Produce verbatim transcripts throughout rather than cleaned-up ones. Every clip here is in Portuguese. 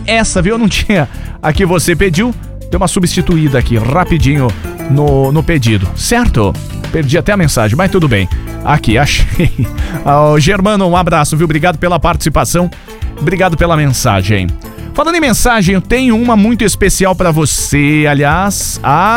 essa, viu? Eu não tinha a que você pediu. Deu uma substituída aqui, rapidinho, no, no pedido, certo? Perdi até a mensagem, mas tudo bem. Aqui, achei. Oh, Germano, um abraço, viu? Obrigado pela participação. Obrigado pela mensagem. Falando em mensagem, eu tenho uma muito especial pra você. Aliás,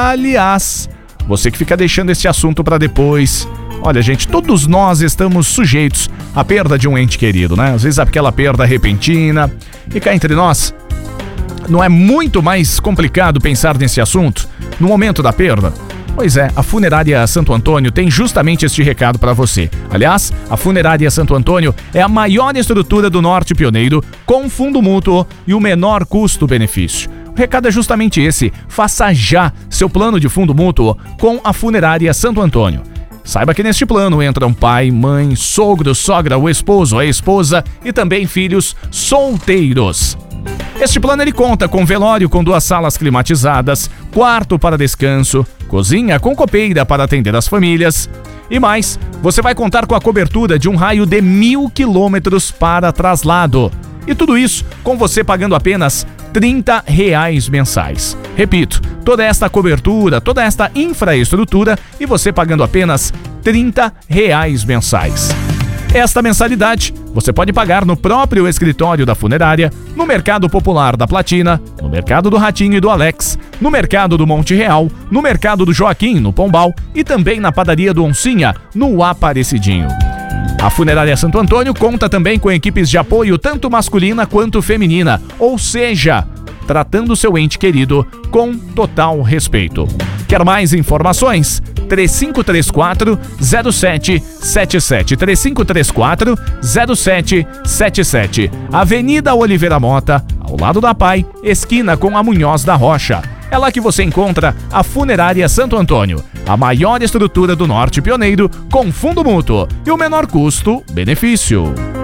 aliás, você que fica deixando esse assunto pra depois. Olha, gente, todos nós estamos sujeitos à perda de um ente querido, né? Às vezes aquela perda repentina. E cá entre nós, não é muito mais complicado pensar nesse assunto no momento da perda? Pois é, a Funerária Santo Antônio tem justamente este recado para você. Aliás, a Funerária Santo Antônio é a maior estrutura do Norte Pioneiro, com fundo mútuo e o menor custo-benefício. O recado é justamente esse: faça já seu plano de fundo mútuo com a Funerária Santo Antônio. Saiba que neste plano entram pai, mãe, sogro, sogra, o esposo, a esposa e também filhos solteiros. Este plano ele conta com velório com duas salas climatizadas, quarto para descanso, cozinha com copeira para atender as famílias. E mais, você vai contar com a cobertura de um raio de mil quilômetros para traslado. E tudo isso com você pagando apenas trinta reais mensais. Repito, toda esta cobertura, toda esta infraestrutura e você pagando apenas trinta reais mensais. Esta mensalidade você pode pagar no próprio escritório da funerária, no Mercado Popular da Platina, no Mercado do Ratinho e do Alex, no Mercado do Monte Real, no Mercado do Joaquim, no Pombal e também na Padaria do Oncinha, no Aparecidinho. A Funerária Santo Antônio conta também com equipes de apoio tanto masculina quanto feminina, ou seja, tratando seu ente querido com total respeito. Quer mais informações? três cinco três quatro, zero sete sete sete. três cinco três quatro, zero sete sete sete. Avenida Oliveira Mota, ao lado da Pai, esquina com a Munhoz da Rocha. É lá que você encontra a Funerária Santo Antônio, a maior estrutura do Norte Pioneiro, com fundo mútuo e o menor custo-benefício.